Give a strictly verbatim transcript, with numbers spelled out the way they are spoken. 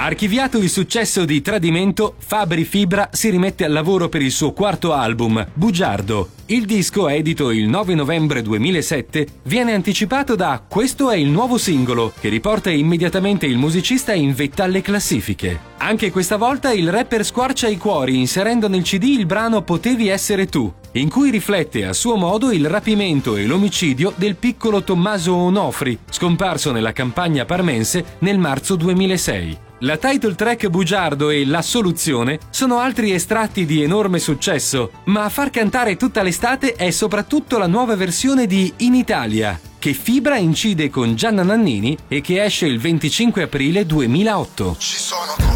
Archiviato il successo di Tradimento, Fabri Fibra si rimette al lavoro per il suo quarto album, Bugiardo. Il disco, edito il nove novembre duemilasette, viene anticipato da "Questo è il nuovo singolo", che riporta immediatamente il musicista in vetta alle classifiche. Anche questa volta il rapper squarcia i cuori inserendo nel C D il brano Potevi essere tu, in cui riflette a suo modo il rapimento e l'omicidio del piccolo Tommaso Onofri, scomparso nella campagna parmense nel marzo duemilasei. La title track Bugiardo e La Soluzione sono altri estratti di enorme successo, ma a far cantare tutta l'estate è soprattutto la nuova versione di In Italia, che Fibra incide con Gianna Nannini e che esce il venticinque aprile duemilaotto. Ci sono